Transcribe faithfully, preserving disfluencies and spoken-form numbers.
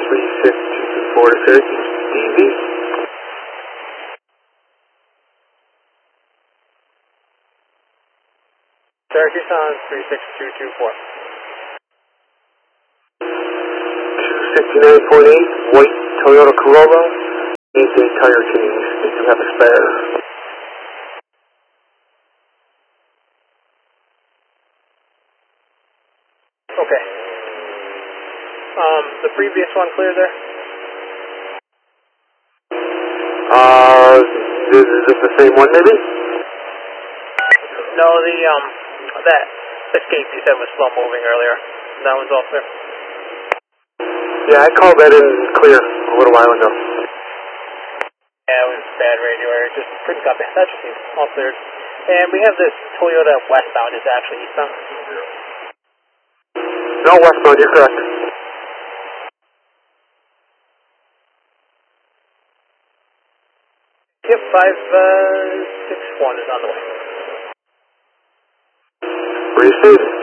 three six two two four to Syracuse, D V. Syracuse on three six two two four. two sixty-nine point eight, white Toyota Corolla, eight day tire change. Did you have a spare? Okay. Um, the previous one clear there? Uh, is, is this the same one maybe? No, the, um, that escape you said was slow moving earlier. That one's all clear? Yeah, I called that in clear a little while ago. Yeah, it was bad radio error, just couldn't copy. That just seems all cleared. And we have this Toyota westbound, is actually eastbound? No, westbound, you're correct. Yep, five six one is on the way. Receive.